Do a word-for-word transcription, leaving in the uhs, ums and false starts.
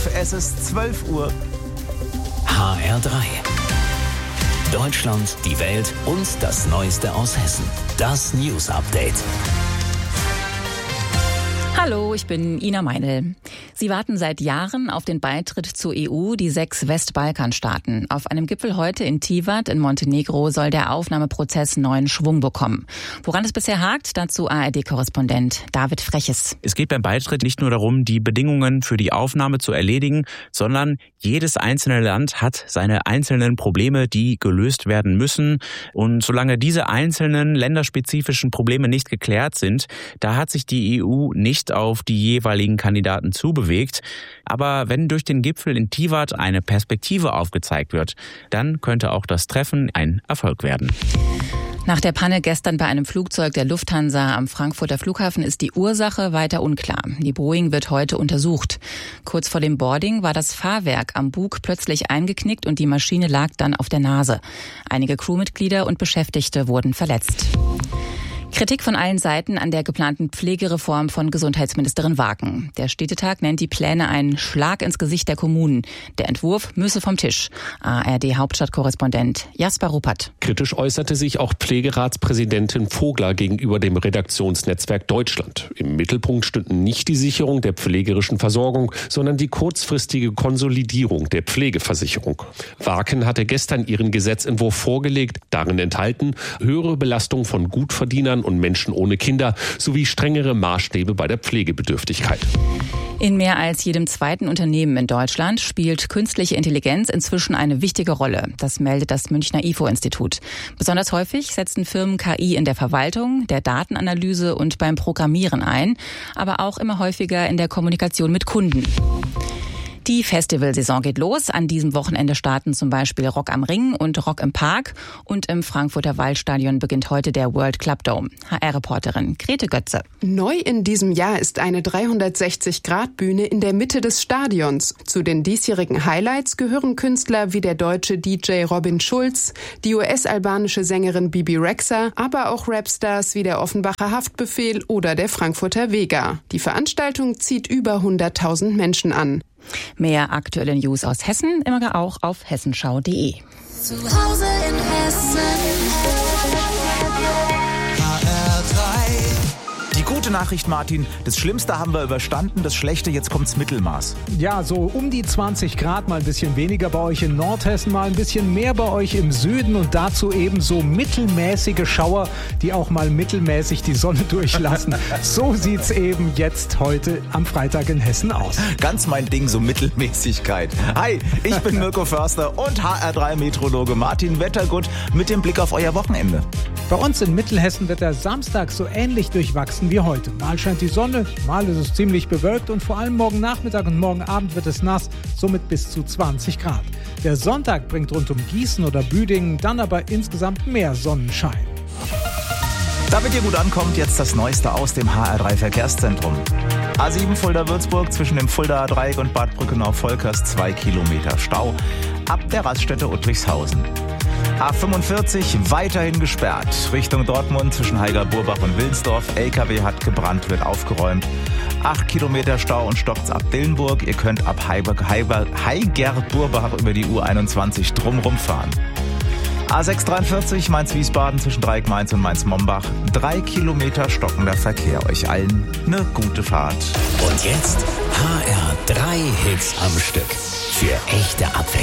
auf, es ist zwölf Uhr. H R drei. Deutschland, die Welt und das Neueste aus Hessen. Das News Update. Hallo, ich bin Ina Meinl. Sie warten seit Jahren auf den Beitritt zur E U, die sechs Westbalkanstaaten. Auf einem Gipfel heute in Tivat in Montenegro soll der Aufnahmeprozess neuen Schwung bekommen. Woran es bisher hakt, dazu A R D-Korrespondent David Freches. Es geht beim Beitritt nicht nur darum, die Bedingungen für die Aufnahme zu erledigen, sondern jedes einzelne Land hat seine einzelnen Probleme, die gelöst werden müssen. Und solange diese einzelnen länderspezifischen Probleme nicht geklärt sind, da hat sich die E U nicht auf die jeweiligen Kandidaten zubewegt. Aber wenn durch den Gipfel in Tivat eine Perspektive aufgezeigt wird, dann könnte auch das Treffen ein Erfolg werden. Nach der Panne gestern bei einem Flugzeug der Lufthansa am Frankfurter Flughafen ist die Ursache weiter unklar. Die Boeing wird heute untersucht. Kurz vor dem Boarding war das Fahrwerk am Bug plötzlich eingeknickt und die Maschine lag dann auf der Nase. Einige Crewmitglieder und Beschäftigte wurden verletzt. Kritik von allen Seiten an der geplanten Pflegereform von Gesundheitsministerin Waken. Der Städtetag nennt die Pläne einen Schlag ins Gesicht der Kommunen. Der Entwurf müsse vom Tisch. A R D-Hauptstadtkorrespondent Jasper Ruppert. Kritisch äußerte sich auch Pflegeratspräsidentin Vogler gegenüber dem Redaktionsnetzwerk Deutschland. Im Mittelpunkt stünden nicht die Sicherung der pflegerischen Versorgung, sondern die kurzfristige Konsolidierung der Pflegeversicherung. Waken hatte gestern ihren Gesetzentwurf vorgelegt, darin enthalten höhere Belastung von Gutverdienern und Menschen ohne Kinder sowie strengere Maßstäbe bei der Pflegebedürftigkeit. In mehr als jedem zweiten Unternehmen in Deutschland spielt künstliche Intelligenz inzwischen eine wichtige Rolle. Das meldet das Münchner I F O-Institut. Besonders häufig setzen Firmen K I in der Verwaltung, der Datenanalyse und beim Programmieren ein, aber auch immer häufiger in der Kommunikation mit Kunden. Die Festivalsaison geht los. An diesem Wochenende starten zum Beispiel Rock am Ring und Rock im Park. Und im Frankfurter Waldstadion beginnt heute der World Club Dome. H R-Reporterin Grete Götze. Neu in diesem Jahr ist eine dreihundertsechzig-Grad-Bühne in der Mitte des Stadions. Zu den diesjährigen Highlights gehören Künstler wie der deutsche D J Robin Schulz, die U S-albanische Sängerin Bibi Rexha, aber auch Rapstars wie der Offenbacher Haftbefehl oder der Frankfurter Vega. Die Veranstaltung zieht über hunderttausend Menschen an. Mehr aktuelle News aus Hessen immer auch auf hessenschau punkt de. Zu Hause in Hessen. H R drei. Die gute Nachricht, Martin, das Schlimmste haben wir überstanden, das Schlechte, jetzt kommt's Mittelmaß. Ja, so um die zwanzig Grad, mal ein bisschen weniger bei euch in Nordhessen, mal ein bisschen mehr bei euch im Süden und dazu eben so mittelmäßige Schauer, die auch mal mittelmäßig die Sonne durchlassen. So sieht's eben jetzt heute am Freitag in Hessen aus. Ganz mein Ding, so Mittelmäßigkeit. Hi, ich bin Mirko Förster und H R drei Meteorologe Martin Wettergut mit dem Blick auf euer Wochenende. Bei uns in Mittelhessen wird der Samstag so ähnlich durchwachsen wie heute. Mal scheint die Sonne, mal ist es ziemlich bewölkt und vor allem morgen Nachmittag und morgen Abend wird es nass, somit bis zu zwanzig Grad. Der Sonntag bringt rund um Gießen oder Büdingen dann aber insgesamt mehr Sonnenschein. Damit ihr gut ankommt, jetzt das Neueste aus dem H R drei Verkehrszentrum. A sieben Fulda-Würzburg zwischen dem Fuldaer Dreieck und Bad Brückenau-Volkers zwei Kilometer Stau ab der Raststätte Uttrickhausen. A fünfundvierzig weiterhin gesperrt. Richtung Dortmund zwischen Heiger-Burbach und Wilnsdorf. L K W hat gebrannt, wird aufgeräumt. acht Kilometer Stau und stoppt ab Dillenburg. Ihr könnt ab Heiger-Burbach über die U einundzwanzig drumrum fahren. A sechs dreiundvierzig Mainz-Wiesbaden zwischen Dreieck Mainz und Mainz-Mombach. Drei Kilometer stockender Verkehr. Euch allen eine gute Fahrt. Und jetzt H R drei Hits am Stück. Für echte Abwechslung.